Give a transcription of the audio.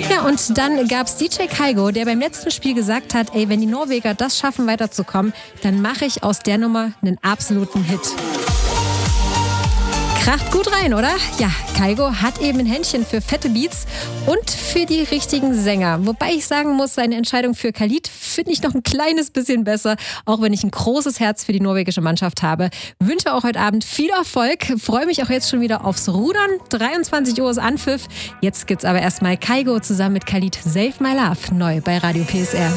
Ja, und dann gab es DJ Kygo, der beim letzten Spiel gesagt hat, ey, wenn die Norweger das schaffen, weiterzukommen, dann mache ich aus der Nummer einen absoluten Hit. Kracht gut rein, oder? Ja, Kygo hat eben ein Händchen für fette Beats und für die richtigen Sänger. Wobei ich sagen muss, seine Entscheidung für Khalid finde ich noch ein kleines bisschen besser, auch wenn ich ein großes Herz für die norwegische Mannschaft habe. Wünsche auch heute Abend viel Erfolg. Freue mich auch jetzt schon wieder aufs Rudern. 23 Uhr ist Anpfiff. Jetzt gibt's aber erstmal Kygo zusammen mit Khalid Save My Love neu bei Radio PSR.